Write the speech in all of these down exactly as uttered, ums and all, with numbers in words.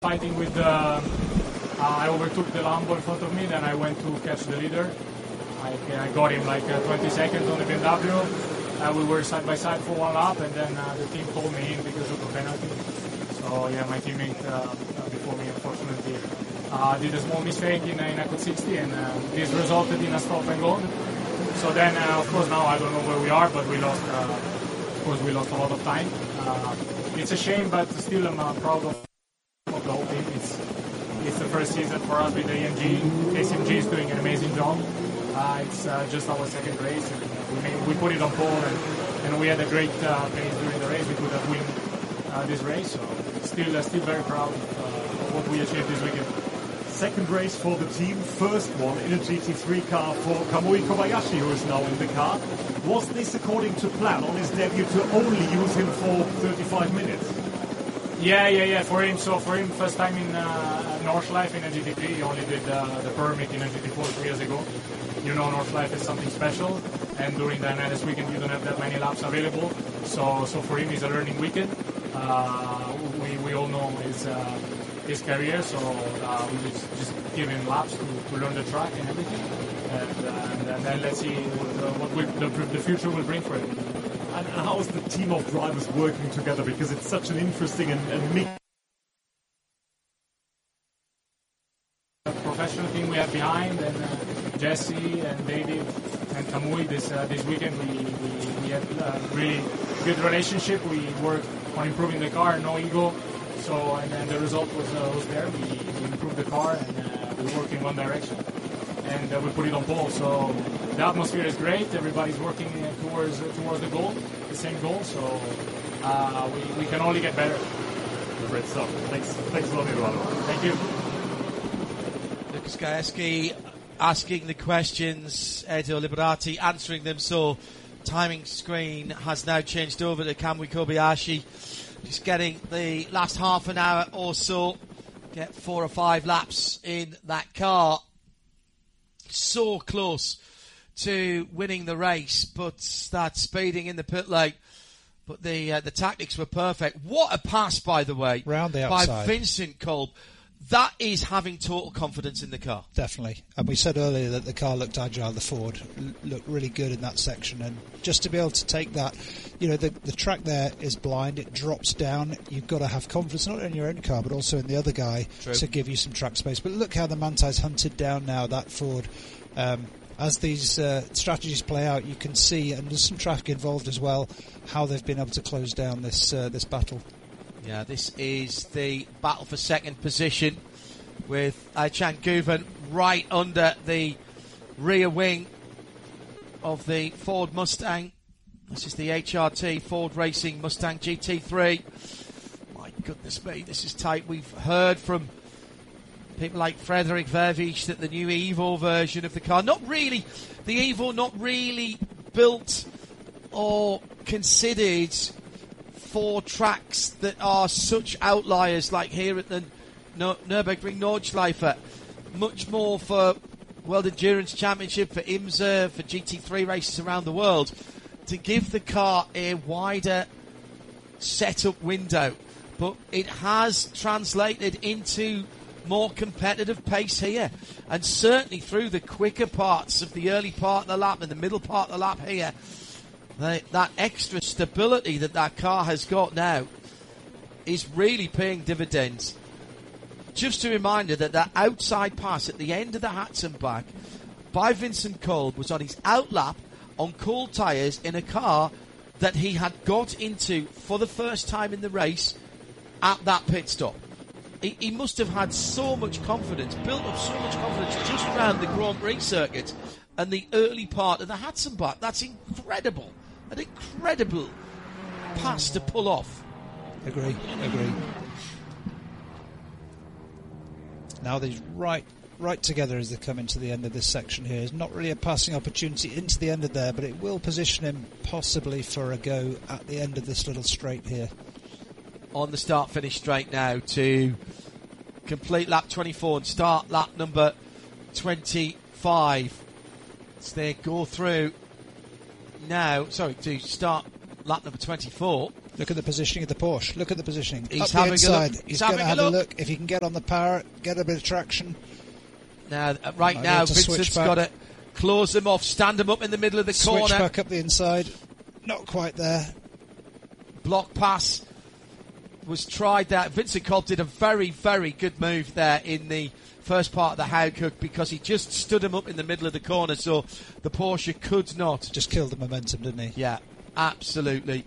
fighting with the, uh, I overtook the Lambo in front of me, then I went to catch the leader. I, I got him like uh, twenty seconds on the B M W. Uh, we were side by side for one lap, and then uh, the team called me in because of the penalty. So yeah, my teammate uh, before me, unfortunately, uh, did a small mistake in, in Echo sixty, and uh, this resulted in a stop and go. So then, uh, of course, now I don't know where we are, but we lost. Uh, of course, we lost a lot of time. Uh, it's a shame, but still, I'm uh, proud of, of the whole team. It's it's the first season for us with A M G. A C M G is doing an amazing job. Uh, it's uh, just our second race, and we made, we put it on pole, and, and we had a great uh, pace during the race. We could have won uh, this race, so still uh, still very proud of, uh, of what we achieved this weekend. Second race for the team, first one in a G T three car for Kamui Kobayashi, who is now in the car. Was this according to plan on his debut to only use him for thirty-five minutes? Yeah, yeah, yeah. For him, so for him, first time in uh, Nordschleife in a G T three. He only did uh, the permit in a G T four three years ago. You know, Nordschleife is something special, and during the N L S weekend, you don't have that many laps available. So, so for him, it's a learning weekend. Uh, we we all know his uh, his career, so uh, we just, just give him laps to, to learn the track and everything, and, uh, and then let's see what, uh, what we, the, the future will bring for him. And how is the team of drivers working together? Because it's such an interesting and, and mixed professional team we have behind, and uh, Jesse and David and Kamui. This uh, this weekend we we, we had a really good relationship. We worked on improving the car, no ego. So and then the result was uh, was there. We, we improved the car, and uh, we worked in one direction, and uh, we put it on pole. So the atmosphere is great. Everybody's working uh, towards uh, towards the goal, the same goal. So uh, we we can only get better. Great stuff. Thanks, thanks a lot, Eduardo. Thank you. Lucas Gajewski asking the questions, Edo Liberati answering them. So timing screen has now changed over to Kamui Kobayashi. Just getting the last half an hour or so, get four or five laps in that car. So close to winning the race, but that speeding in the pit lane. But the uh, the tactics were perfect. What a pass, by the way, round the by outside. Vincent Kolb. That is having total confidence in the car. Definitely. And we said earlier that the car looked agile, the Ford l- looked really good in that section. And just to be able to take that, you know, the, the track there is blind, it drops down. You've got to have confidence, not in your own car, but also in the other guy. True. To give you some track space. But look how the Mantai's hunted down now, that Ford. Um, as these uh, strategies play out, you can see, and there's some traffic involved as well, how they've been able to close down this uh, this battle. Yeah, this is the battle for second position with Aychan Guven right under the rear wing of the Ford Mustang. This is the H R T Ford Racing Mustang G T three. My goodness me, this is tight. We've heard from people like Frederick Vervisch that the new Evo version of the car, not really, the Evo not really built or considered for tracks that are such outliers like here at the Nürburgring Nordschleife, much more for World Endurance Championship, for IMSA, for G T three races around the world, to give the car a wider setup window. But it has translated into more competitive pace here, and certainly through the quicker parts of the early part of the lap and the middle part of the lap here, the, that extra stability that that car has got now is really paying dividends. Just a reminder that that outside pass at the end of the Hatzenbach by Vincent Kolb was on his out lap on cold tyres in a car that he had got into for the first time in the race at that pit stop. He, he must have had so much confidence, built up so much confidence just around the Grand Prix circuit and the early part of the Hatzenbach. That's incredible. An incredible pass to pull off. Agree, agree. Now these right right together as they come into the end of this section here. It's not really a passing opportunity into the end of there, but it will position him possibly for a go at the end of this little straight here. On the start-finish straight now to complete lap twenty-four and start lap number twenty-five. So they go through now, sorry, to start lap number twenty-four. Look at the positioning of the Porsche. Look at the positioning. He's Up having the inside. a look. He's, He's going to having have a a look. look. If he can get on the power, get a bit of traction. Now, uh, right Might now, need to switch Vincent's back. got to close them off, stand them up in the middle of the Switch corner. back up the inside. Not quite there. Block pass was tried there. Vincent Kolb did a very, very good move there in the first part of the Howd Cook because he just stood him up in the middle of the corner, so the Porsche could not. Just killed the momentum, didn't he? Yeah, absolutely.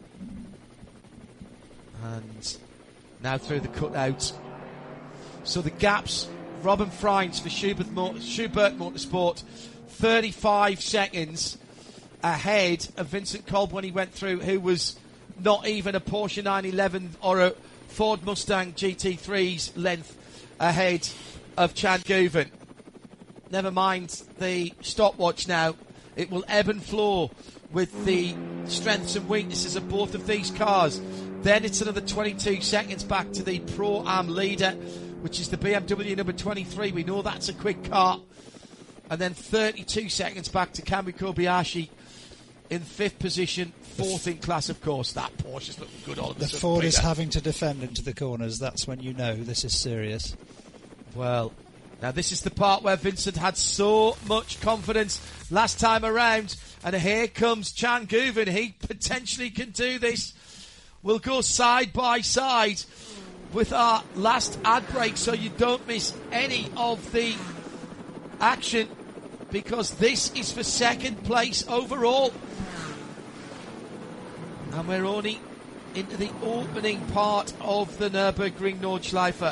And now through the cutout. So the gaps, Robin Freins for Schubert, Motor, Schubert Motorsport, thirty-five seconds ahead of Vincent Kolb when he went through, who was not even a Porsche nine eleven or a Ford Mustang G T three's length ahead of Chan Guven. Never mind the stopwatch now. It will ebb and flow with the strengths and weaknesses of both of these cars. Then it's another twenty-two seconds back to the Pro-Am leader, which is the B M W number twenty-three. We know that's a quick car. And then thirty-two seconds back to Kamui Kobayashi in fifth position, fourth in class, of course. That Porsche's looking good all of a The sudden, Ford Peter. is having to defend into the corners. That's when you know this is serious. Well, now this is the part where Vincent had so much confidence last time around. And here comes Chan Guven. He potentially can do this. We'll go side by side with our last ad break so you don't miss any of the action, because this is for second place overall. And we're only into the opening part of the Nürburgring Nordschleife.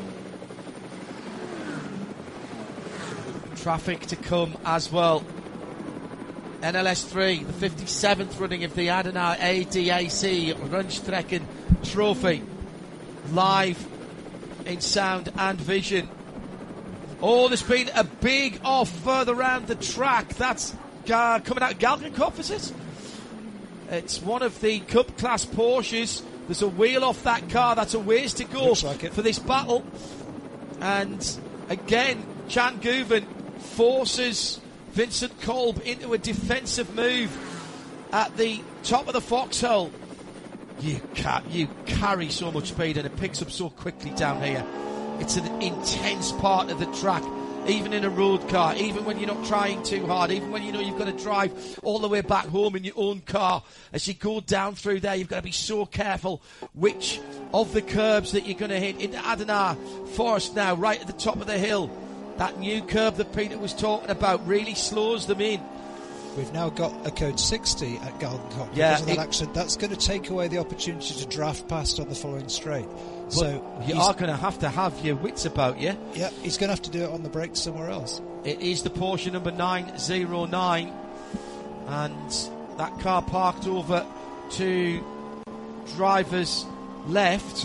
Traffic to come as well. N L S three, the fifty-seventh running of the Adenauer A D A C Rundstrecken Trophy. Live in sound and vision. Oh, there's been a big off further round the track. That's uh, coming out of Galgenkopf, is it? It's one of the Cup class Porsches. There's a wheel off that car. That's a ways to go like for this battle. And again, Chan Guven forces Vincent Kolb into a defensive move at the top of the foxhole. You, ca- you carry so much speed and it picks up so quickly down here. It's an intense part of the track, even in a road car, even when you're not trying too hard, even when you know you've got to drive all the way back home in your own car. As you go down through there, you've got to be so careful which of the curbs that you're going to hit. Into Adenauer Forest now, right at the top of the hill. That new curb that Peter was talking about really slows them in. We've now got a code sixty at Galgenkopf. Yeah, because of that it- accident. That's going to take away the opportunity to draft past on the following straight. So You he's- are going to have to have your wits about you. yeah, he's going to have to do it on the brakes somewhere else. It is the Porsche number nine oh nine, and that car parked over to driver's left,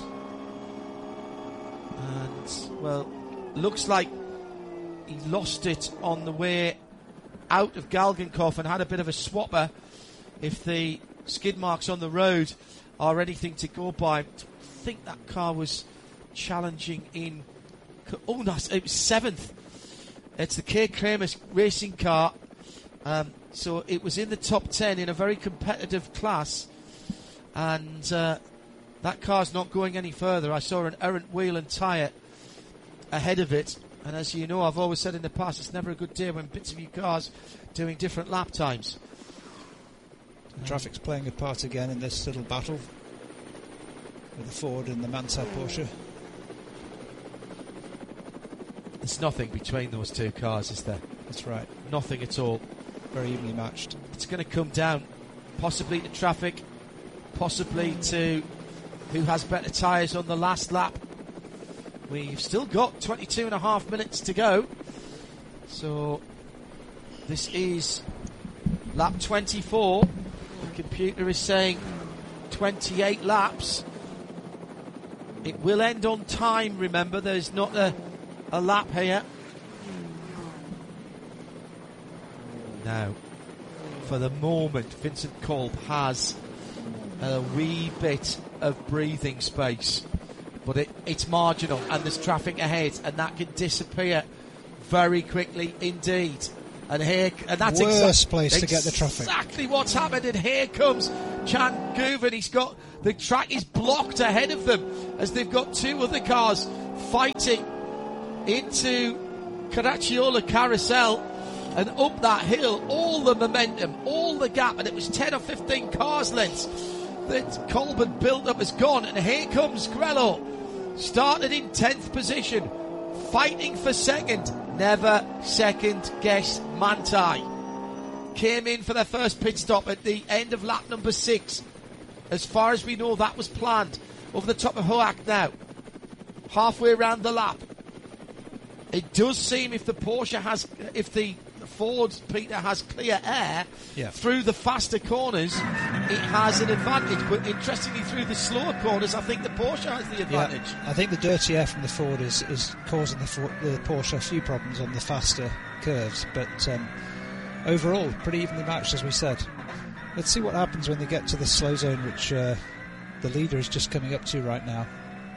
and well, looks like he lost it on the way out of Galgenkopf and had a bit of a swapper. If the skid marks on the road are anything to go by, I think that car was challenging in. Oh, no, it was seventh. It's the K. Kramer racing car. Um, so it was in the top ten in a very competitive class. And uh, that car's not going any further. I saw an errant wheel and tyre ahead of it. And as you know, I've always said in the past, it's never a good day when bits of your cars doing different lap times. The traffic's playing a part again in this little battle with the Ford and the Mansell Porsche. There's nothing between those two cars, is there? That's right. Nothing at all. Very evenly matched. It's going to come down possibly to traffic, possibly to who has better tyres on the last lap. We've still got twenty-two and a half minutes to go. So this is lap twenty-four. The computer is saying twenty-eight laps. It will end on time, remember. There's not a, a lap here. Now, for the moment, Vincent Kolb has a wee bit of breathing space. But it, it's marginal, and there's traffic ahead, and that can disappear very quickly indeed. And here, and that's worst exa- place to get the traffic. Exactly what's happened. And here comes Chan Guven. He's got the track is blocked ahead of them as they've got two other cars fighting into Caracciolo Carousel and up that hill. All the momentum, all the gap, and it was ten or fifteen cars lengths that Kolb had built up has gone. And here comes Grello, started in tenth position, fighting for second. Never second guess Manthey. Came in for their first pit stop at the end of lap number six. As far as we know, that was planned. Over the top of Hoak now. Halfway around the lap. It does seem if the Porsche has, if the Ford, Peter, has clear air yeah. through the faster corners, it has an advantage. But interestingly, through the slower corners, I think the Porsche has the advantage. Yeah, I think the dirty air from the Ford is, is causing the, Ford, the Porsche a few problems on the faster curves. But um, overall, pretty evenly matched, as we said. Let's see what happens when they get to the slow zone, which uh, the leader is just coming up to right now.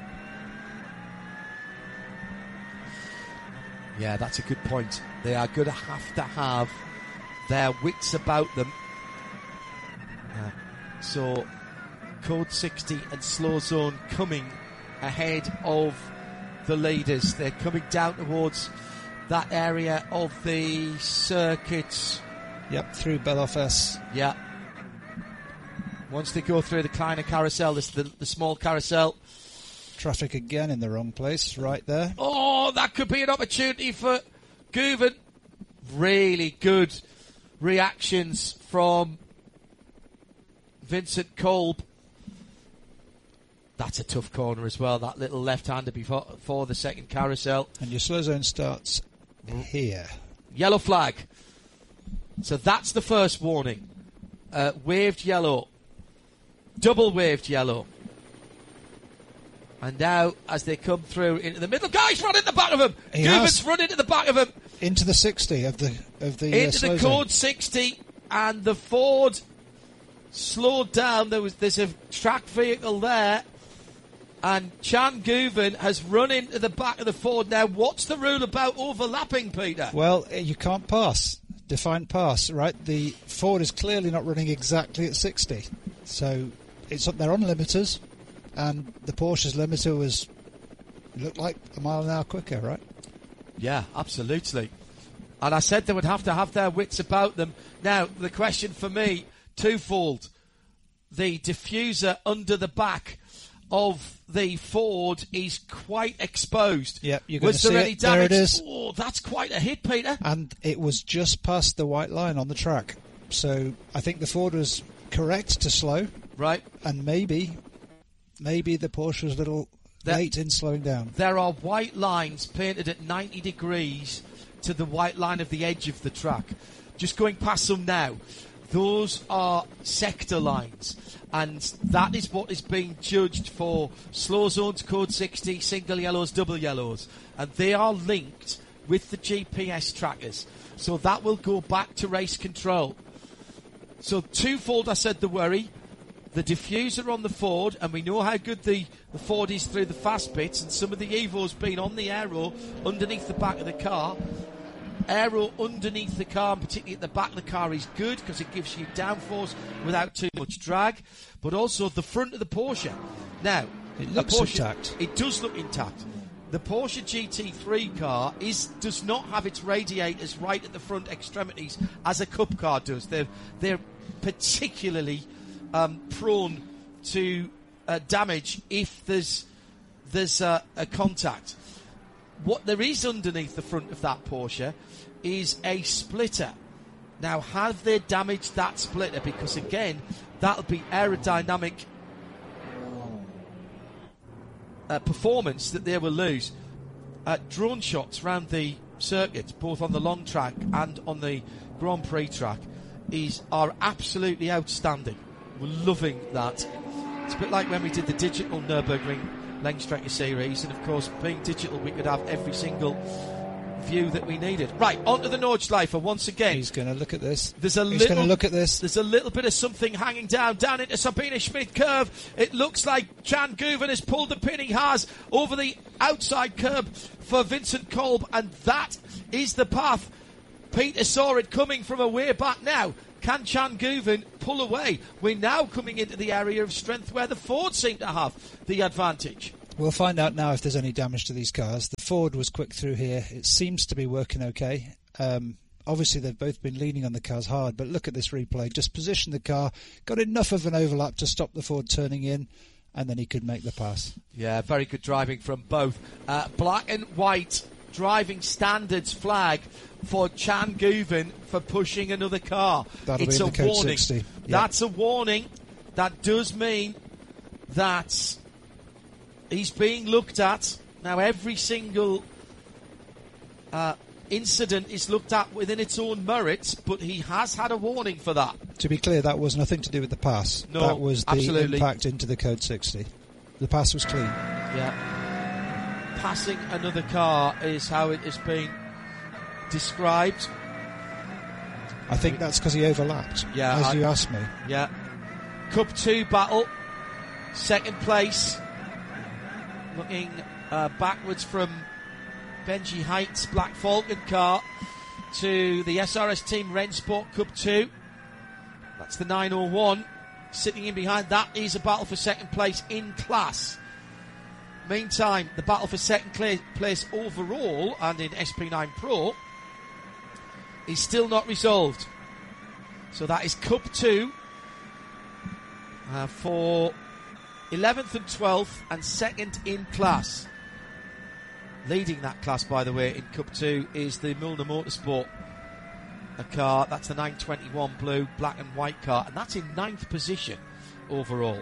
Yeah, that's a good point. They are going to have to have their wits about them. Uh, so, Code sixty and Slow Zone coming ahead of the leaders. They're coming down towards that area of the circuit. Yep, through Belofes. Yeah. Once they go through the Kleiner Carousel, this the, the small carousel. Traffic again in the wrong place, right there. Oh, that could be an opportunity for Guven. Really good reactions from Vincent Kolb. That's a tough corner as well, that little left-hander before, before the second carousel. And your slow zone starts here. Yellow flag. So that's the first warning. Uh, waved yellow. Double waved yellow. And now, as they come through into the middle, guys, run in the back of him. Guven's run into the back of him. Into the sixty of the of the into uh, the code sixty, and the Ford slowed down. There was there's a track vehicle there, and Chan Guven has run into the back of the Ford. Now, what's the rule about overlapping, Peter? Well, you can't pass. Defined pass, right? The Ford is clearly not running exactly at sixty, so it's up there on limiters. And the Porsche's limiter was looked like a mile an hour quicker, right? Yeah, absolutely. And I said they would have to have their wits about them. Now, the question for me, twofold. The diffuser under the back of the Ford is quite exposed. Yep, you're going was to see there any it. damage? There it is. Oh, that's quite a hit, Peter. And it was just past the white line on the track. So I think the Ford was correct to slow. Right. And maybe... Maybe the Porsche was a little there, late in slowing down. There are white lines painted at ninety degrees to the white line of the edge of the track. Just going past them now. Those are sector lines. And that is what is being judged for slow zones, code sixty, single yellows, double yellows. And they are linked with the G P S trackers. So that will go back to race control. So twofold, I said, the worry. The diffuser on the Ford, and we know how good the, the Ford is through the fast bits, and some of the Evo's been on the aero underneath the back of the car. Aero underneath the car, and particularly at the back of the car, is good because it gives you downforce without too much drag, but also the front of the Porsche. Now, it looks Porsche, intact. It does look intact. The Porsche G T three car is does not have its radiators right at the front extremities as a Cup car does. They're they're particularly Um, prone to uh, damage if there's there's uh, a contact. What there is underneath the front of that Porsche is a splitter. Now, have they damaged that splitter? Because again, that'll be aerodynamic uh, performance that they will lose. Uh, drone shots around the circuit, both on the long track and on the Grand Prix track, is are absolutely outstanding. We're loving that. It's a bit like when we did the digital Nürburgring Langstrecke series, and of course, being digital, we could have every single view that we needed. Right, onto the Nordschleife once again. He's going to look at this. There's a He's little, going to look at this. There's a little bit of something hanging down, down into Sabine Schmidt curve. It looks like Chan Guven has pulled the pin he has over the outside curb for Vincent Kolb, and that is the path Peter saw it coming from a way back now. Can Chan Guven pull away? We're now coming into the area of strength where the Ford seem to have the advantage. We'll find out now if there's any damage to these cars. The Ford was quick through here. It seems to be working okay. Um, obviously, they've both been leaning on the cars hard, but look at this replay. Just positioned the car, got enough of an overlap to stop the Ford turning in, and then he could make the pass. Yeah, very good driving from both. Uh, black and white driving standards flag for Chan Guven for pushing another car. That'll it's be in a the code warning. sixty. Yep. That's a warning. That does mean that he's being looked at. Now, every single uh, incident is looked at within its own merits, but he has had a warning for that. To be clear, that was nothing to do with the pass. No, that was the absolutely. impact into the code sixty. The pass was clean. Yeah. Passing another car is how it is being described. I think that's because he overlapped, Yeah, as I- you asked me. Yeah. Cup two battle. Second place. Looking uh, backwards from Benji Heights Black Falcon car to the S R S Team Rennsport Cup two. That's the nine oh one. Sitting in behind that is a battle for second place in class. Meantime, the battle for second cla- place overall and in S P nine Pro is still not resolved. So that is Cup two uh, for eleventh and twelfth and second in class. Leading that class, by the way, in Cup two is the Milner Motorsport a car. That's the nine twenty-one blue, black and white car, and that's in ninth position overall.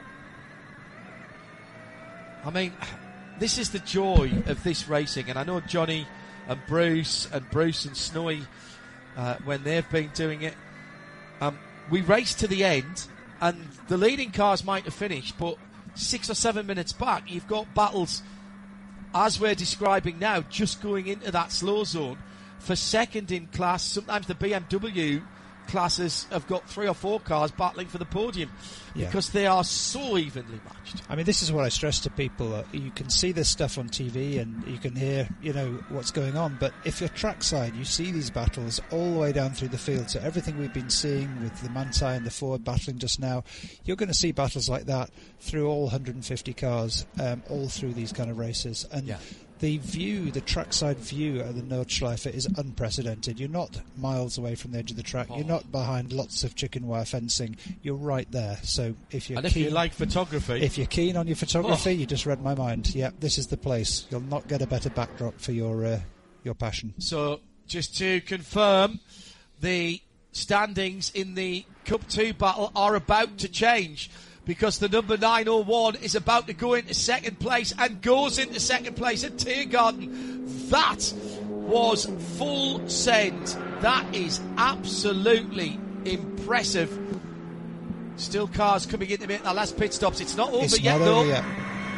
I mean, this is the joy of this racing, and I know Johnny and Bruce and Bruce and Snowy, uh, when they've been doing it, um, we race to the end, and the leading cars might have finished, but six or seven minutes back, you've got battles, as we're describing now, just going into that slow zone for second in class. Sometimes the B M W classes have got three or four cars battling for the podium Yeah. because they are so evenly matched. I mean, this is what I stress to people. Uh, you can see this stuff on T V and you can hear, you know, what's going on. But if you're trackside, you see these battles all the way down through the field. So everything we've been seeing with the Manti and the Ford battling just now, you're going to see battles like that through all one hundred fifty cars, um, all through these kind of races. And Yeah. the view, the trackside view at the Nordschleife is unprecedented. You're not miles away from the edge of the track. Oh. You're not behind lots of chicken wire fencing. You're right there. So if you're And if keen, you like photography, if you're keen on your photography, Oh. you just read my mind. Yeah, this is the place. You'll not get a better backdrop for your uh, your passion. so just to confirm, the standings in the Cup two battle are about to change, because the number nine oh one is about to go into second place and goes into second place at Tiergarten. That was full send. That is absolutely impressive. Still cars coming in to make their last pit stops. It's not over It's yet, not though. over yet.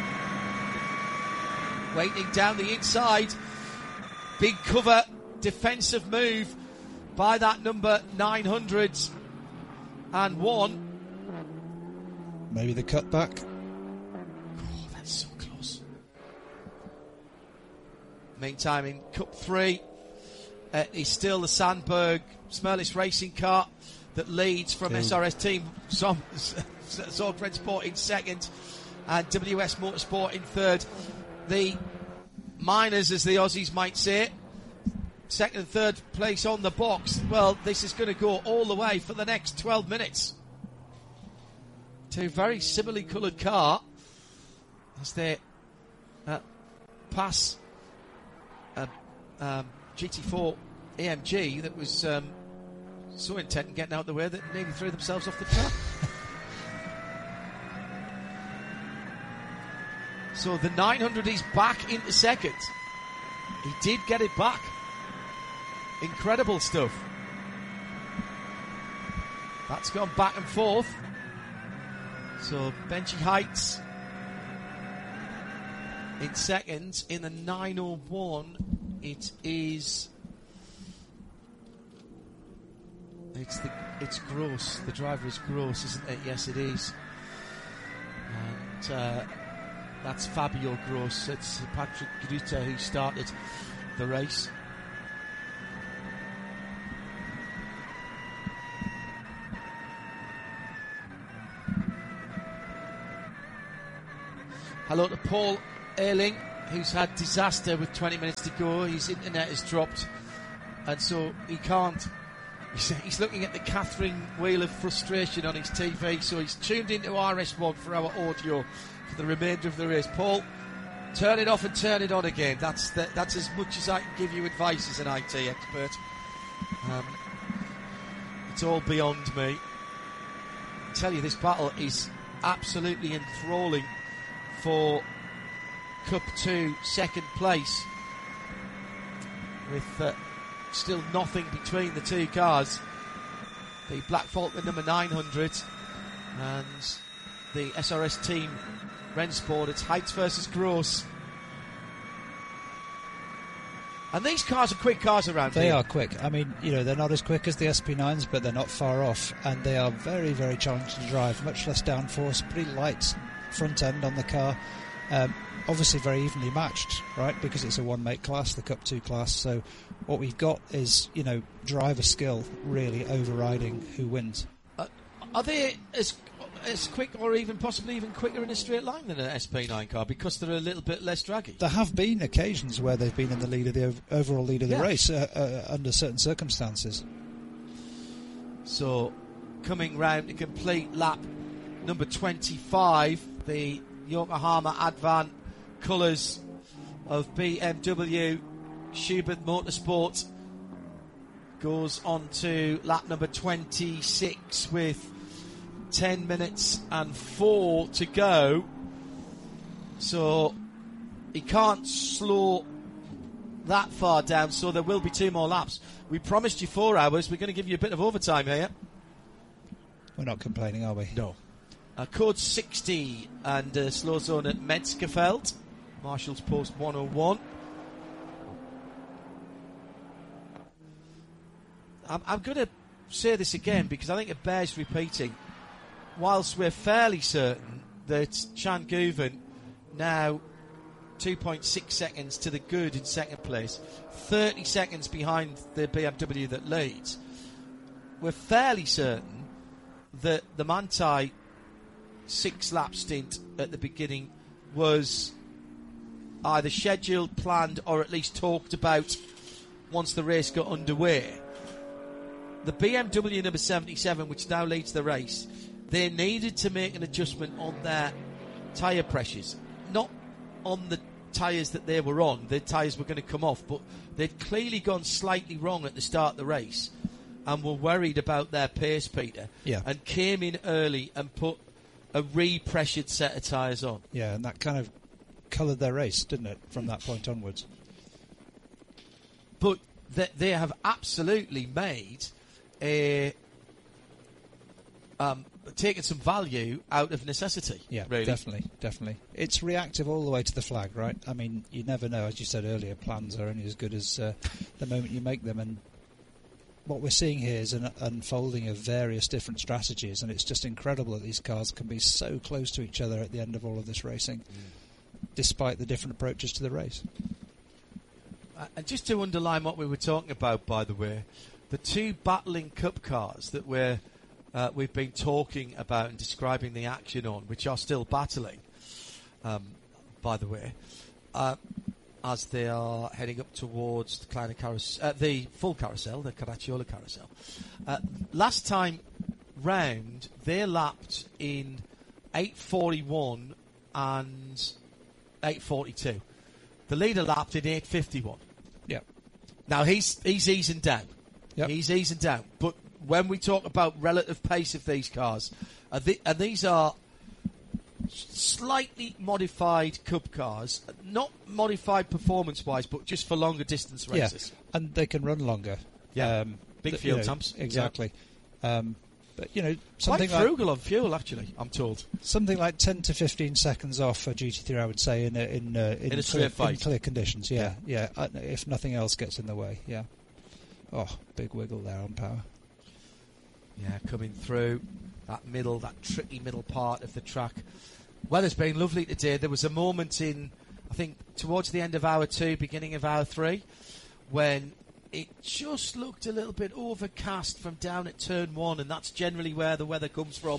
Waiting down the inside. Big cover, defensive move by that number nine hundred one. Maybe the cutback. Oh, that's so close. Meantime, in Cup three, uh, is still the Sandberg Smerlis racing car that leads from Still. S R S Team Zorg Rennsport in second and W S Motorsport in third. The miners, as the Aussies might say, second and third place on the box. Well, this is going to go all the way for the next twelve minutes. Two very similarly coloured car as they uh, pass a um, G T four A M G that was um, so intent on getting out of the way that nearly threw themselves off the track. So the nine hundred is back into second. He did get it back. Incredible stuff. That's gone back and forth. So Benji Heights in second. In the nine oh one, it is it's the it's Gross. The driver is Gross, isn't it? Yes, it is. And uh, that's Fabio Gross. It's Patrick Grutter who started the race. Hello to Paul Erling, who's had disaster with twenty minutes to go. His internet has dropped, and so he can't. He's, he's looking at the Catherine wheel of frustration on his T V, so he's tuned into R S one for our audio for the remainder of the race. Paul, turn it off and turn it on again. That's the, that's as much as I can give you advice as an I T expert. Um, it's all beyond me. I tell you, this battle is absolutely enthralling for Cup two second place, with uh, still nothing between the two cars. The Black Falcon number nine hundred and the S R S team Rennsport. It's Heights versus Gross. And these cars are quick cars around they here. They are quick. I mean, you know, they're not as quick as the S P nines, but they're not far off. And they are very, very challenging to drive. Much less downforce, pretty light front end on the car. Um, obviously very evenly matched, right? Because it's a one-make class, the Cup two class. So what we've got is, you know, driver skill really overriding who wins. Uh, are they as as quick, or even possibly even quicker in a straight line than an S P nine car, because they're a little bit less draggy? There have been occasions where they've been in the lead of the ov- overall lead of the yeah. race uh, uh, under certain circumstances. So, coming round to complete lap number twenty-five, the Yokohama Advan colours of B M W Schubert Motorsport goes on to lap number twenty-six with ten minutes and four to go. So he can't slow that far down, so there will be two more laps. We promised you four hours. We're going to give you a bit of overtime here. We're not complaining, are we? No. Uh, code sixty and uh, slow zone at Metzgerfeld. Marshall's Post one oh one. I'm, I'm going to say this again because I think it bears repeating. Whilst we're fairly certain that Chan Guven, now two point six seconds to the good in second place, thirty seconds behind the B M W that leads, we're fairly certain that the Manthey six-lap stint at the beginning was either scheduled, planned, or at least talked about once the race got underway. The B M W number seventy-seven, which now leads the race, they needed to make an adjustment on their tyre pressures. Not on the tyres that they were on. The tyres were going to come off, but they'd clearly gone slightly wrong at the start of the race and were worried about their pace, Peter, yeah. and came in early and put a re-pressured set of tyres on. Yeah, and that kind of coloured their race, didn't it, from that point onwards? But they, they have absolutely made a... Um, taken some value out of necessity. Yeah, really. definitely, definitely. It's reactive all the way to the flag, right? I mean, you never know, as you said earlier, plans are only as good as uh, the moment you make them, and what we're seeing here is an unfolding of various different strategies, and it's just incredible that these cars can be so close to each other at the end of all of this racing, mm. despite the different approaches to the race. Uh, and just to underline what we were talking about, by the way, the two battling Cup cars that we're Uh, we've been talking about and describing the action on, which are still battling, um, by the way, uh, as they are heading up towards the Kleiner Carousel, uh, the full carousel, the Caracciolo carousel. Uh, last time round, they lapped in eight forty-one and eight forty-two. The leader lapped in eight fifty-one. Yeah. Now he's he's easing down. Yep. He's easing down, but when we talk about relative pace of these cars, uh, the, and these are slightly modified Cup cars, not modified performance-wise, but just for longer distance races. Yeah, and they can run longer. Yeah, um, big th- fuel you know, temps. Exactly. Yeah. Um, but, you know, Quite something frugal like, on fuel, actually, I'm told. Something like ten to fifteen seconds off for G T three, I would say, in a, in, uh, in, in, a clear, fight. in clear conditions. Yeah, yeah. yeah. Uh, if nothing else gets in the way, yeah. Oh, big wiggle there on power. Yeah, coming through that middle, that tricky middle part of the track. Weather's been lovely today. There was a moment in, I think, towards the end of hour two, beginning of hour three, when it just looked a little bit overcast from down at turn one, and that's generally where the weather comes from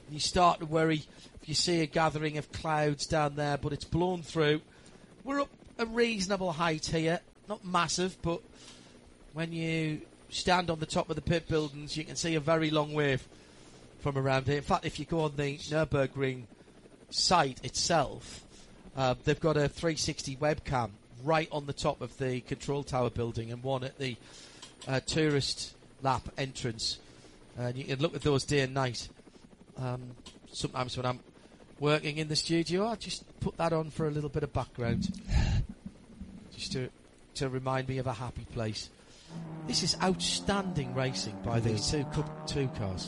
You start to worry if you see a gathering of clouds down there, but it's blown through. We're up a reasonable height here, not massive, but when you stand on the top of the pit buildings, you can see a very long way from around here. In fact, if you go on the Nürburgring site itself, uh, they've got a three sixty webcam right on the top of the control tower building and one at the uh, tourist lap entrance. And you can look at those day and night. Um, sometimes when I'm working in the studio, I just put that on for a little bit of background, just to to remind me of a happy place. This is outstanding racing by It these is. two Cup two cars.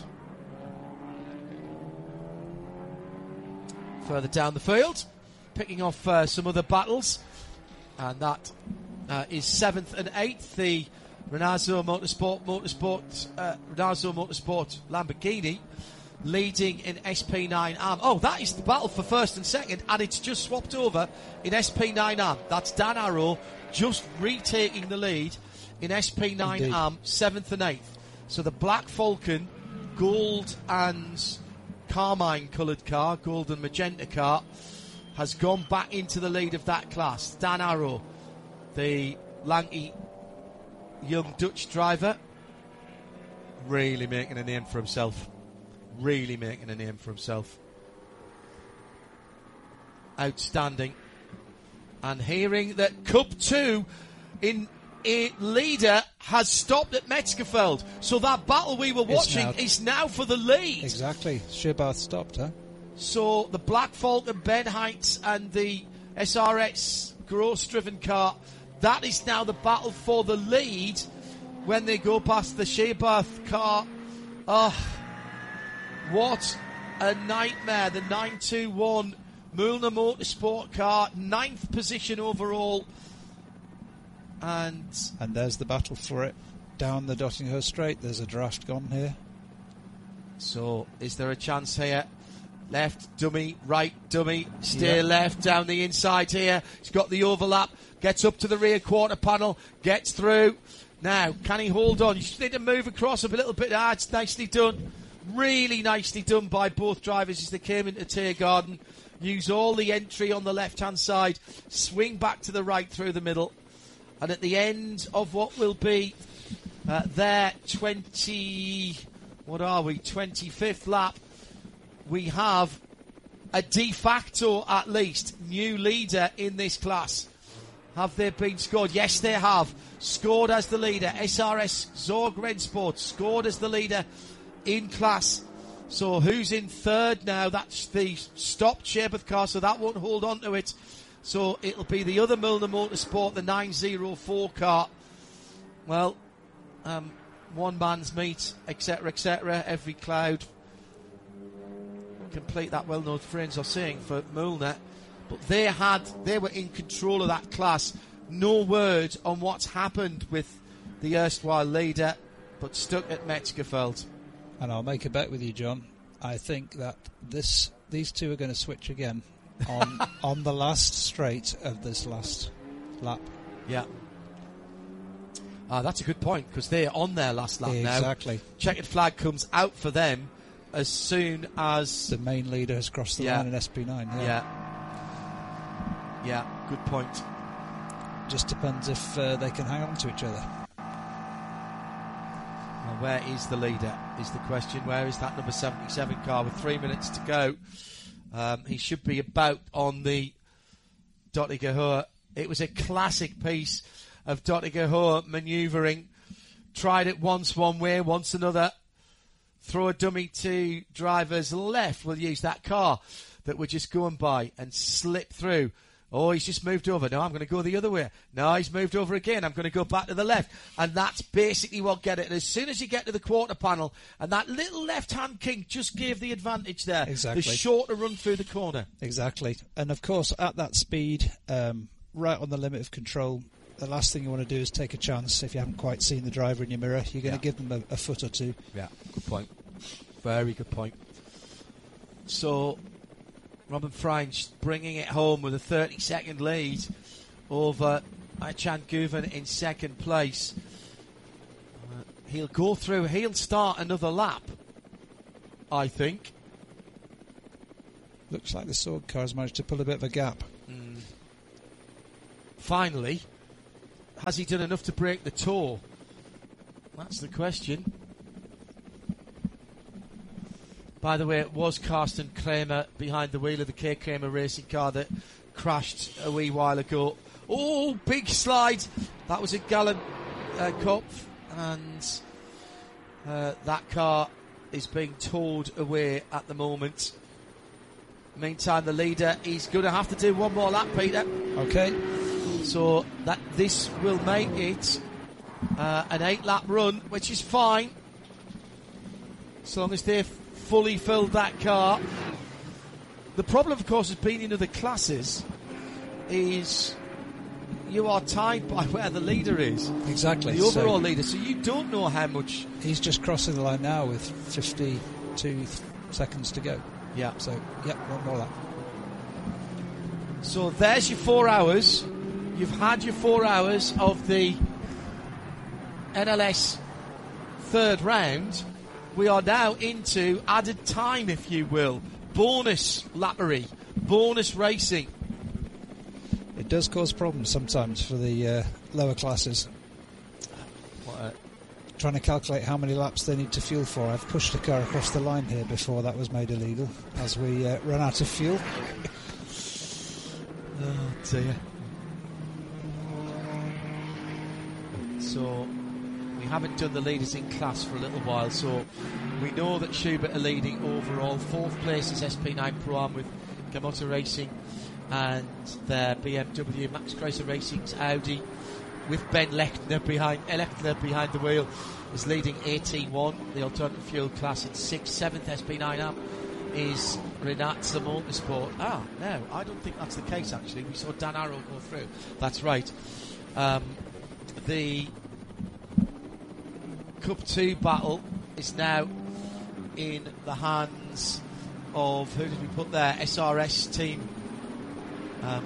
Further down the field, picking off uh, some other battles, and that uh, is seventh and eighth. The Renazzo Motorsport, Motorsport, uh, Renazzo Motorsport Lamborghini, leading in S P nine A M. Oh, that is the battle for first and second, and it's just swapped over in S P nine A M. That's Dan Arrow just retaking the lead in S P nine A M, seventh and eighth. So the Black Falcon, gold and carmine coloured car, gold and magenta car, has gone back into the lead of that class. Dan Arrow, the lanky young Dutch driver, really making a name for himself. Really making a name for himself. Outstanding. And hearing that Cup two in a leader has stopped at Metzgerfeld. So that battle we were It's watching now- is now for the lead. Exactly. Schubath stopped, huh? So the Black Falcon, Ben Heights and the S R X Gross-driven car, that is now the battle for the lead when they go past the Schubath car. Oh, what a nightmare. The nine two one Mühlner Motorsport car, ninth position overall. And And there's the battle for it. Down the Dottinghurst Straight, there's a draft gone here. so is there a chance here? Left dummy, right dummy, steer Yeah. left down the inside here. He's got the overlap, gets up to the rear quarter panel, gets through. Now, can he hold on? You just need to move across a little bit. Ah, it's nicely done. Really nicely done by both drivers as they came into Tiergarten. Use all the entry on the left-hand side, swing back to the right through the middle. And at the end of what will be uh, their twenty, what are we, twenty-fifth lap, we have a de facto, at least, new leader in this class. Have they been scored? Yes, they have. Scored as the leader. S R S Zorg Rennsport scored as the leader in class. So who's in third now? That's the stopped Schubath car, so that won't hold on to it. So it'll be the other Mühlner Motorsport, the nine oh four car. Well, um, one man's meat, et cetera, et cetera. Every cloud complete that well-known phrase of saying for Mühlner. But they had, they were in control of that class. No word on what's happened with the erstwhile leader, but stuck at Metzgerfeld. And I'll make a bet with you, John. I think that this these two are going to switch again on on the last straight of this last lap. Yeah. Ah, that's a good point, because they're on their last lap now. Exactly. Checkered flag comes out for them as soon as... The main leader has crossed the Yeah. line in S P nine. Yeah. Yeah. Yeah, good point. Just depends if uh, they can hang on to each other. Well, where is the leader, is the question. Where is that number seventy-seven car with three minutes to go? Um, he should be about on the Dottinger. It was a classic piece of Dottinger manoeuvring. Tried it once one way, once another. Throw a dummy to driver's left. We'll use that car that we're just going by and slip through. Oh, he's just moved over. No, I'm going to go the other way. No, he's moved over again. I'm going to go back to the left. And that's basically what get it. And as soon as you get to the quarter panel, and that little left-hand kink just gave the advantage there. Exactly. The shorter run through the corner. Exactly. And of course, at that speed, um, right on the limit of control, the last thing you want to do is take a chance. If you haven't quite seen the driver in your mirror, you're going Yeah. to give them a, a foot or two. Yeah, good point. Very good point. So, Robin Freinsch bringing it home with a thirty-second lead over Aycan Guven in second place. Uh, he'll go through, he'll start another lap, I think. Looks like the Sword car has managed to pull a bit of a gap. Mm. Finally, has he done enough to break the tour? That's the question. By the way, it was Karsten Kramer behind the wheel of the K. Kramer racing car that crashed a wee while ago. Oh, big slide! That was a Gallen uh, Kopf, and uh, that car is being towed away at the moment. Meantime, the leader is going to have to do one more lap, Peter. Okay. So that this will make it uh, an eight-lap run, which is fine, as long as they've fully filled that car. The problem, of course, has been in other classes is you are tied by where the leader is. Exactly. The overall so leader. So you don't know how much... He's just crossing the line now with fifty-two th- seconds to go. Yeah. So, yep, one more lap. So there's your four hours. You've had your four hours of the N L S third round. We are now into added time, if you will. Bonus lappery. Bonus racing. It does cause problems sometimes for the uh, lower classes. What a Trying to calculate how many laps they need to fuel for. I've pushed the car across the line here before that was made illegal, as we uh, run out of fuel. Oh dear. So we haven't done the leaders in class for a little while, so we know that Schubert are leading overall. Fourth place is S P nine Pro-Am with Gamotta Racing and their B M W. Max Chrysler Racing's Audi with Ben Lechner behind uh, Lechner behind the wheel is leading A T one, the alternative fuel class in sixth. Seventh S P nine Am is Renatza Motorsport. Ah, no, I don't think that's the case actually. We saw Dan Arrow go through. That's right. Um, the Cup two battle is now in the hands of, who did we put there? S R S team. Um,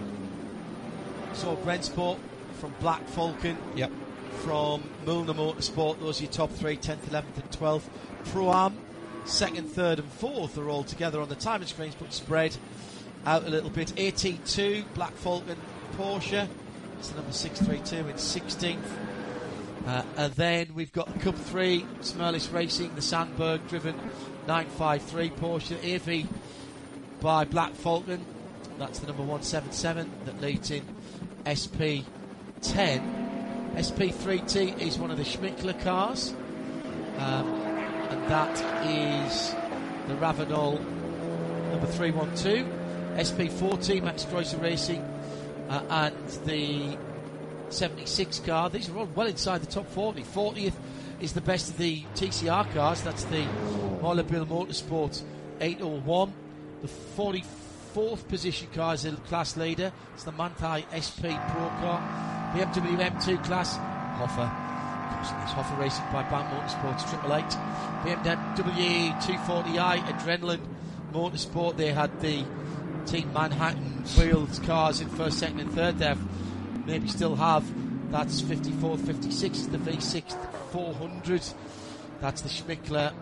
so Rensport from Black Falcon. Yep. From Milner Motorsport, those are your top three, tenth, eleventh and twelfth. Pro-Am, second, third and fourth are all together on the timing screens, but spread out a little bit. A T two, Black Falcon, Porsche, it's the number six three two in sixteenth. Uh, and then we've got Cup three, Smerlis Racing, the Sandberg driven nine five three Porsche, A V by Black Falcon, that's the number one seven seven that leads in S P ten. S P three T is one of the Schmickler cars, um, and that is the Ravenol number three one two. S P forty, Max Chrysler Racing, uh, and the seventy-six car. These are all well inside the top forty. fortieth is the best of the T C R cars. That's the Mollabille Motorsport eight oh one. The forty-fourth position car is the class leader. It's the Manthey S P Pro car. B M W M two class, Hoffer. Of course, it's Hoffer Racing by Bang Motorsports Triple Eight. B M W two forty i, Adrenaline Motorsport. They had the Team Manhattan wheeled cars in first, second, and third. They maybe still have. That's fifty-fourth, fifty-sixth is the V six four hundred. That's the Schmickler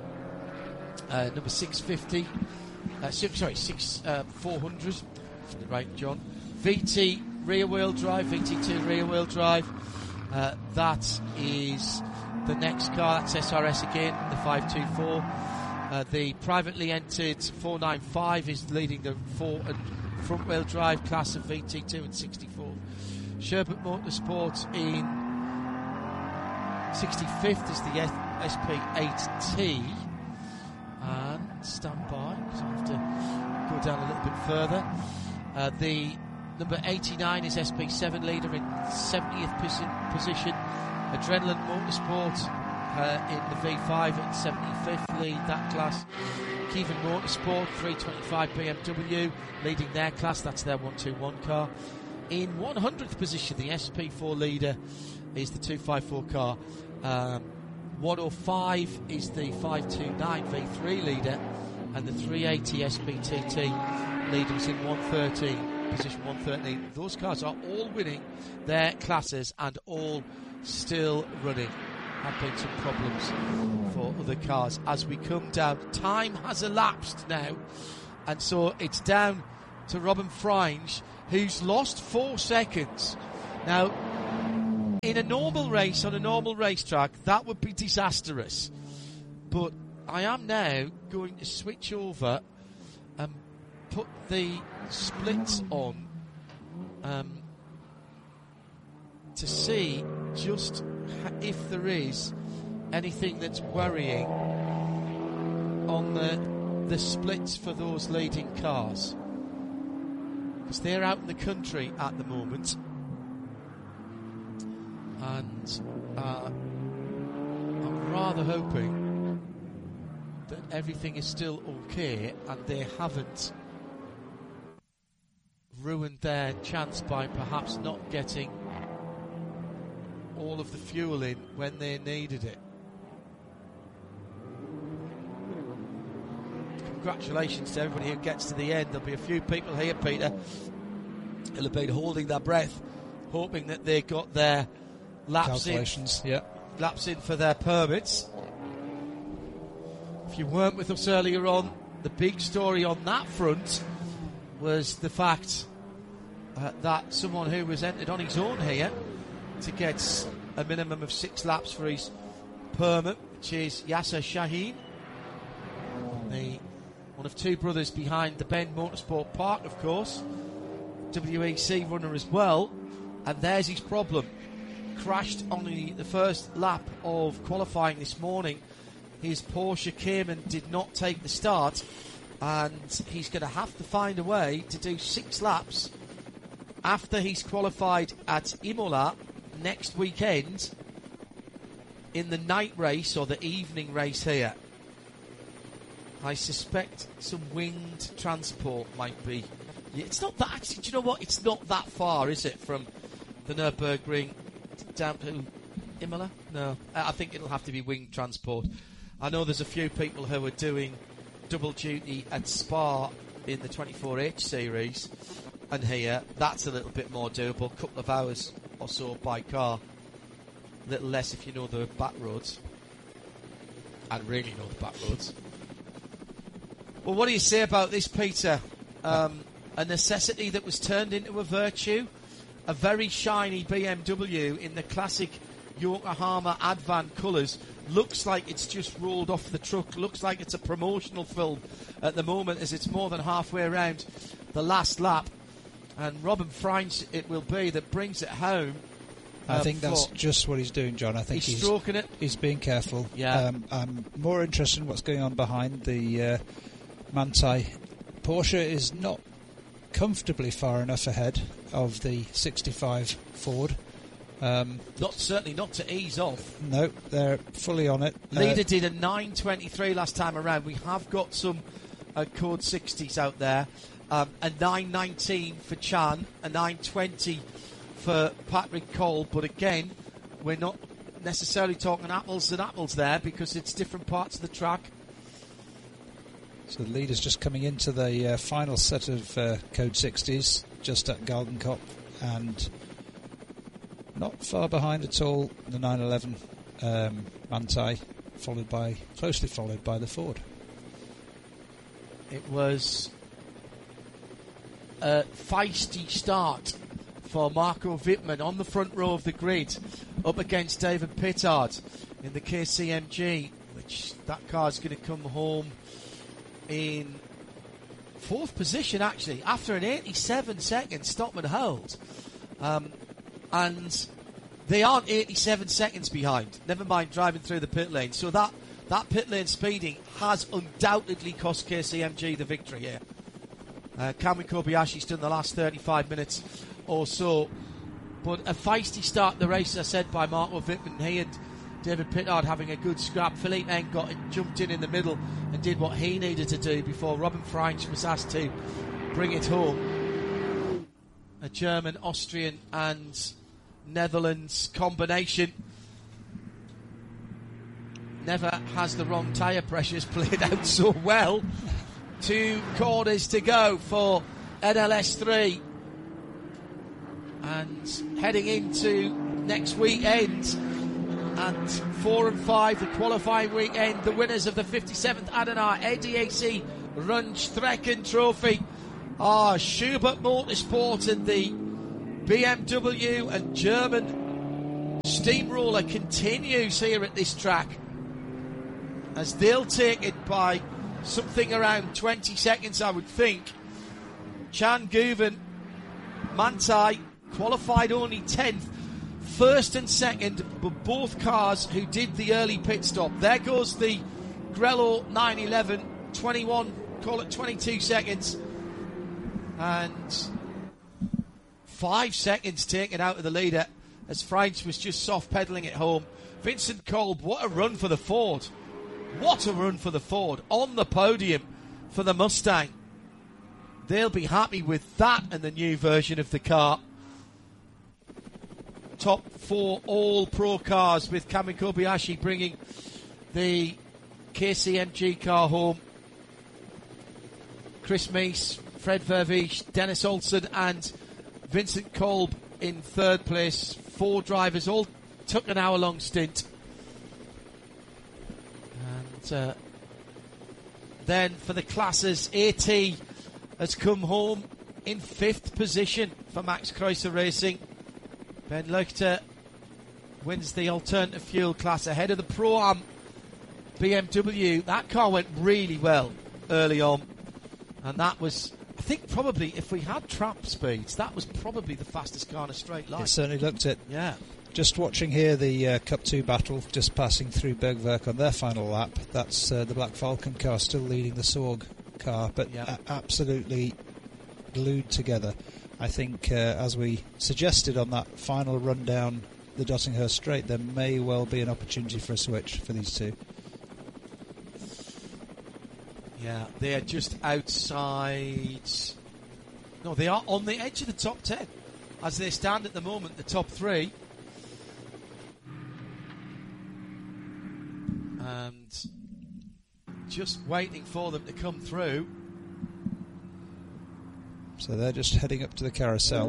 uh, number six fifty. Uh, six, sorry, six uh, four hundred. Right, John. V T rear wheel drive, V T two rear wheel drive. Uh, that is the next car. That's S R S again, the five two four. Uh, the privately entered four ninety-five is leading the four and front wheel drive class of V T two and sixty-four. Sherbert Motorsport in sixty-fifth is the S P eight T. And stand by, because I have to go down a little bit further. Uh, the number eighty-nine is S P seven leader in seventieth posi- position. Adrenaline Motorsport uh, in the V five at seventy-fifth lead that class. Kievan Motorsport three twenty-five B M W leading their class. That's their one two one car. In one hundredth position, the S P four leader is the two fifty-four car. Um, one oh five is the five twenty-nine V three leader, and the three eighty S P T T leaders in one thirteen. Position one thirteen. Those cars are all winning their classes and all still running. Have been some problems for other cars as we come down. Time has elapsed now and so it's down to Robin Freins, who's lost four seconds. Now, in a normal race, on a normal racetrack, that would be disastrous. But I am now going to switch over and put the splits on um, to see just if there is anything that's worrying on the the splits for those leading cars, because they're out in the country at the moment, and uh, I'm rather hoping that everything is still okay and they haven't ruined their chance by perhaps not getting all of the fuel in when they needed it. Congratulations to everybody who gets to the end. There'll be a few people here, Peter, who'll have been holding their breath, hoping that they got their laps in, yeah. laps in for their permits. If you weren't with us earlier on, the big story on that front was the fact uh, that someone who was entered on his own here to get a minimum of six laps for his permit, which is Yasser Shaheen, the one of two brothers behind the Bend Motorsport Park, of course, W E C runner as well. And there's his problem. Crashed on the, the first lap of qualifying this morning. His Porsche Cayman did not take the start, and he's going to have to find a way to do six laps after he's qualified at Imola next weekend in the night race or the evening race here. I suspect some winged transport might be. It's not that, actually, do you know what? It's not that far, is it, from the Nürburgring down to Imola? No, I think it'll have to be winged transport. I know there's a few people who are doing double duty at Spa in the twenty-four H series, and here that's a little bit more doable, a couple of hours or so by car. A little less if you know the back roads, and really know the back roads. Well, what do you say about this, Peter? Um, a necessity that was turned into a virtue. A very shiny B M W in the classic Yokohama Advan colours. Looks like it's just rolled off the truck. Looks like it's a promotional film at the moment, as it's more than halfway around the last lap. And Robin Freins it will be that brings it home. I uh, think that's just what he's doing, John. I think he's, he's stroking it. He's being careful. Yeah. Um, I'm more interested in what's going on behind the uh, Manthey. Porsche is not comfortably far enough ahead of the sixty-five Ford. Um, not certainly not to ease off. No, they're fully on it. Leader uh, did a nine twenty-three last time around. We have got some uh, code sixties out there. Um, a nine nineteen for Chan, a nine twenty for Patrick Cole. But again, we're not necessarily talking apples and apples there, because it's different parts of the track. So the leader's just coming into the uh, final set of uh, code sixties, just at Galgenkopf, and not far behind at all the nine eleven um, Manthey, followed by closely followed by the Ford. It was a feisty start for Marco Wittmann on the front row of the grid, up against David Pittard in the K C M G, which that car's going to come home in fourth position, actually, after an eighty-seven second stop and hold. Um, and they aren't eighty-seven seconds behind, never mind driving through the pit lane. So that, that pit lane speeding has undoubtedly cost K C M G the victory here. Uh, Kamui Kobayashi's done the last thirty-five minutes or so. But a feisty start to the race, as I said, by Marco Wittmann. He and David Pittard having a good scrap. Philippe Eng got in, jumped in in the middle and did what he needed to do before Robin Freins was asked to bring it home. A German, Austrian and Netherlands combination. Never has the wrong tyre pressures played out so well. Two corners to go for N L S three. And heading into next weekend, and four and five, the qualifying weekend, the winners of the fifty-seventh Adana A D A C Rundstrecken Trophy. Ah, Schubert Motorsport and the B M W and German steamroller continues here at this track, as they'll take it by something around twenty seconds, I would think. Chan Guven, Manthey qualified only tenth, first and second, but both cars who did the early pit stop. There goes the Grello nine eleven, twenty-one, call it twenty-two seconds, and five seconds taken out of the leader as Freins was just soft pedalling it home. Vincent Kolb, what a run for the Ford. What a run for the Ford on the podium for the Mustang. They'll be happy with that and the new version of the car. Top four all-pro cars with Kamui Kobayashi bringing the K C M G car home. Chris Meese, Fred Vervisch, Dennis Olsen and Vincent Kolb in third place. Four drivers all took an hour-long stint. And uh, then for the classes, AT has come home in fifth position for Max Kreuzer Racing. Ben Leuchter wins the alternative fuel class ahead of the Pro-Am B M W. That car went really well early on, and that was, I think, probably, if we had trap speeds, that was probably the fastest car in a straight line. It certainly looked it. Yeah. Just watching here the uh, Cup two battle, just passing through Bergwerk on their final lap. That's uh, the Black Falcon car still leading the Sorg car, but yeah. a- absolutely glued together. I think, uh, as we suggested on that final run down the Dottinghurst Straight, there may well be an opportunity for a switch for these two. Yeah, they are just outside. No, they are on the edge of the top ten. As they stand at the moment, the top three. And just waiting for them to come through. So they're just heading up to the carousel.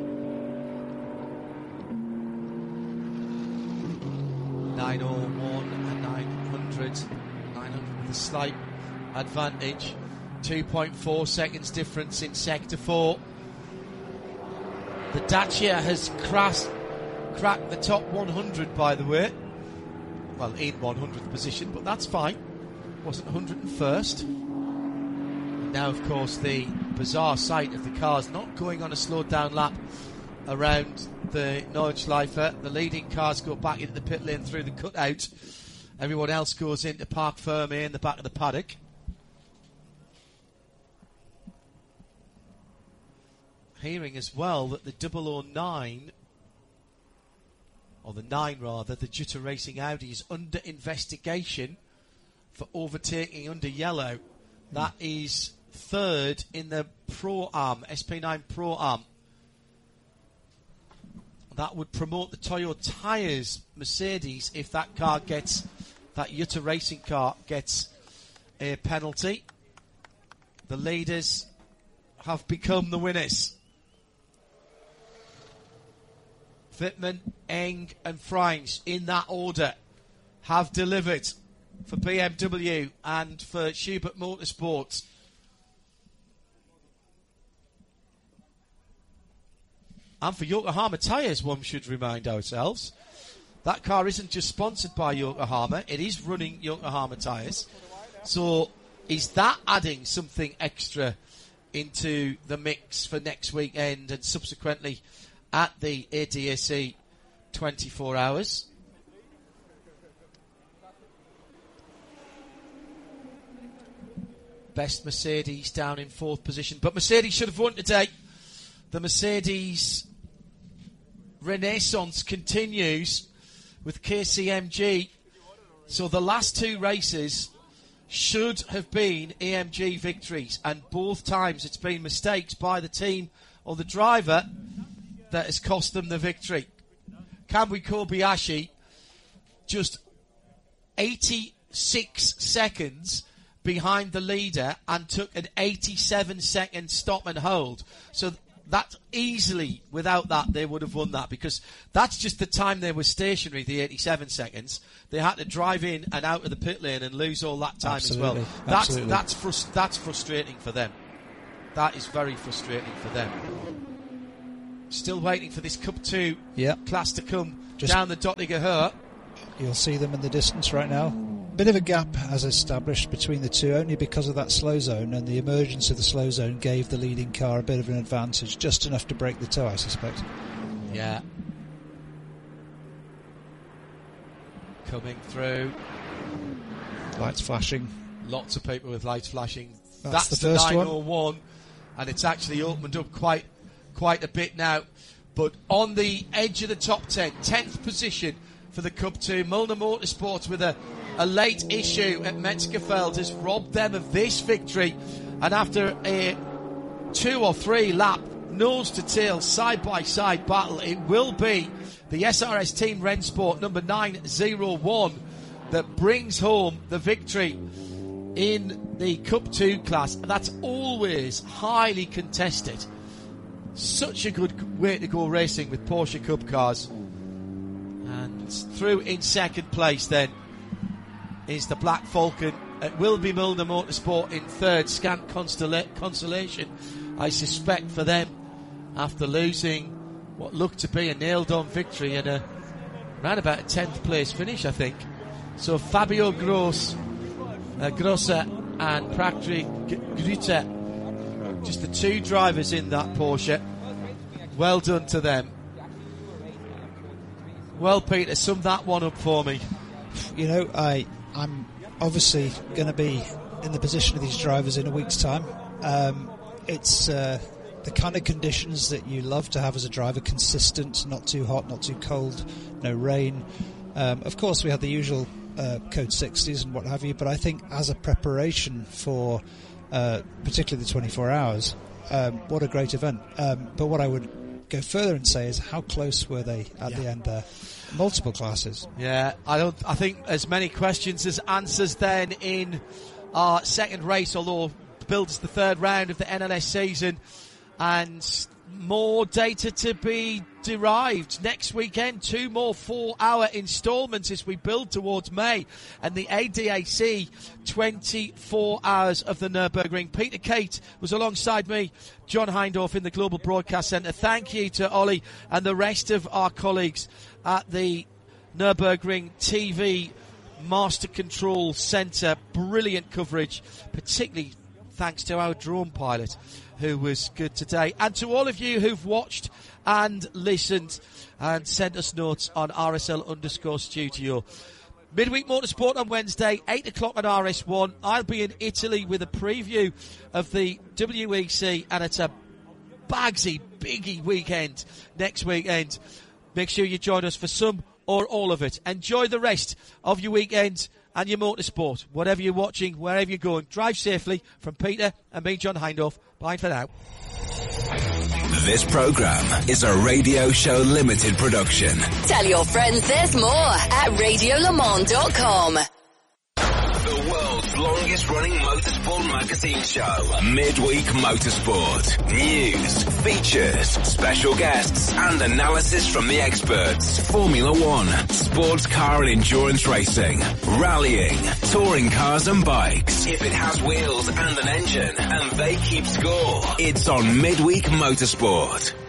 nine oh one and nine hundred. nine hundred with a slight advantage. two point four seconds difference in sector four. The Dacia has crashed, cracked the top one hundred, by the way. Well, in one hundredth position, but that's fine. Wasn't one hundred first. And now, of course, the bizarre sight of the cars not going on a slowed down lap around the Nordschleife. The leading cars go back into the pit lane through the cutout. Everyone else goes into Parc Ferme in the back of the paddock. Hearing as well that the double oh nine, or the nine rather, the Jutta Racing Audi is under investigation for overtaking under yellow. That is third in the Pro-Am, S P nine Pro-Am. That would promote the Toyo Tyres Mercedes if that car gets, that Jutta Racing car gets a penalty. The leaders have become the winners. Wittmann, Eng and Freins, in that order, have delivered for B M W and for Schubert Motorsport. And for Yokohama Tyres, one should remind ourselves. That car isn't just sponsored by Yokohama, it is running Yokohama Tyres. So is that adding something extra into the mix for next weekend and subsequently at the A D A C twenty-four hours? Best Mercedes down in fourth position, but Mercedes should have won today. The Mercedes renaissance continues with K C M G. So the last two races should have been A M G victories, and both times it's been mistakes by the team or the driver that has cost them the victory. Kamui Kobayashi just eighty-six seconds behind the leader and took an eighty-seven second stop and hold. So that easily, without that, they would have won that, because that's just the time they were stationary, the eighty-seven seconds. They had to drive in and out of the pit lane and lose all that time Absolutely. as well. That's Absolutely. that's frus- that's frustrating for them. That is very frustrating for them. Still waiting for this Cup two Yep. class to come Just- down the Dottinger Hurt. You'll see them in the distance right now. Bit of a gap has established between the two, only because of that slow zone, and the emergence of the slow zone gave the leading car a bit of an advantage, just enough to break the toe, I suspect. Yeah. Coming through. Lights flashing. Lots of people with lights flashing. That's That's, the first nine one. oh one, and it's actually opened up quite quite a bit now. But on the edge of the top ten, tenth position for the Cup two, Milner Motorsports with a, a late issue at Metzgerfeld has robbed them of this victory. And after a two or three lap nose to tail, side by side battle, it will be the S R S Team Rennsport number nine oh one that brings home the victory in the Cup two class. That's always highly contested. Such a good way to go racing with Porsche Cup cars. And through in second place then is the Black Falcon. It will be Milner Motorsport in third. Scant consola- consolation, I suspect, for them after losing what looked to be a nailed-on victory and a around about a tenth place finish, I think. So Fabio Gross, uh, Grosser and Patrick Grüter, just the two drivers in that Porsche. Well done to them. Well, Peter, sum that one up for me. You know, I, I'm obviously going to be in the position of these drivers in a week's time. Um, it's uh, the kind of conditions that you love to have as a driver, consistent, not too hot, not too cold, no rain. Um, of course, we had the usual uh, Code sixties and what have you, but I think as a preparation for uh, particularly the twenty-four hours, um, what a great event. Um, but what I would go further and say is how close were they at Yeah. the end there? Multiple classes. Yeah, I don't. I think as many questions as answers then in our second race, although builds the third round of the N L S season, and more data to be derived next weekend. Two more four-hour instalments as we build towards May, and the A D A C twenty-four hours of the Nürburgring. Peter Kate was alongside me, John Hindorf in the Global Broadcast Centre. Thank you to Ollie and the rest of our colleagues at the Nürburgring T V Master Control Centre. Brilliant coverage, particularly thanks to our drone pilot, who was good today. And to all of you who've watched and listened and sent us notes on R S L underscore studio. Midweek Motorsport on Wednesday, eight o'clock on R S one. I'll be in Italy with a preview of the W E C, and it's a bagsy, biggie weekend next weekend. Make sure you join us for some or all of it. Enjoy the rest of your weekend and your motorsport. Whatever you're watching, wherever you're going, drive safely. From Peter and me, John Hindorf. Bye for now. This program is a Radio Show Limited production. Tell your friends there's more at radio le mans dot com. The world's longest running motorsport magazine show. Midweek Motorsport. News, features, special guests, and analysis from the experts. Formula One, sports car and endurance racing, rallying, touring cars and bikes. If it has wheels and an engine, and they keep score, it's on Midweek Motorsport.